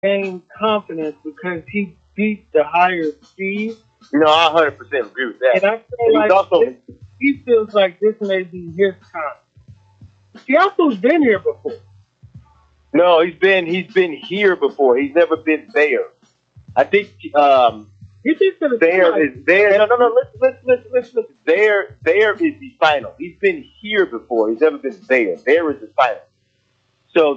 gained confidence because he beat the higher seed. I 100% agree with that. And I feel And he's like also he feels like this may be his time. Seattle's been here before. no, he's been here before. He's never been there. I think He beat to the there side. is there. No, no, no. Listen. There is the final. He's been here before. He's never been there. There is the final. So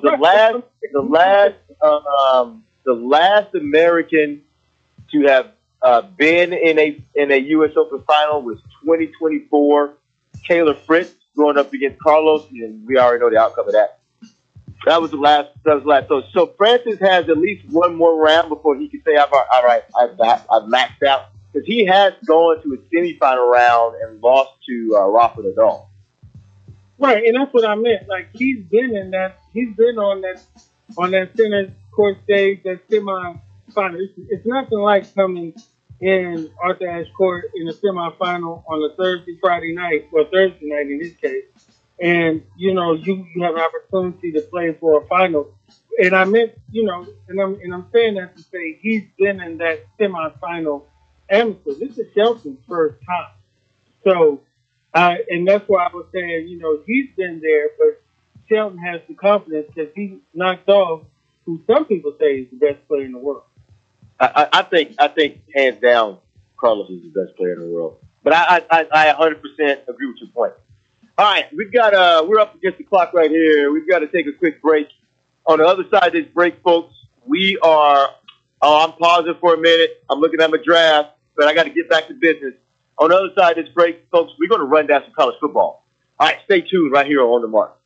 the last American to have been in a U.S. Open final was 2024. Taylor Fritz going up against Carlos, and we already know the outcome of that. That was the last. That was the last. So Francis has at least one more round before he can say, "All right, I've maxed out." Because he has gone to a semifinal round and lost to Rafa Nadal. Right, and that's what I meant. Like he's been on that center court stage, that semi-final. It's nothing like coming in Arthur Ashe Court in a semi-final on a Thursday, Friday night, or Thursday night in this case, and you have an opportunity to play for a final. And I meant, and I'm saying that to say he's been in that semi-final amateur. This is Shelton's first time. So, and that's why I was saying, he's been there, but Shelton has the confidence because he knocked off who some people say is the best player in the world. I think hands down, Carlos is the best player in the world. But I 100% agree with your point. All right, we're up against the clock right here. We've got to take a quick break. On the other side of this break, folks, we are. I'm pausing for a minute. I'm looking at my draft, but I got to get back to business. On the other side of this break, folks, we're going to run down some college football. All right, stay tuned right here on The Mark.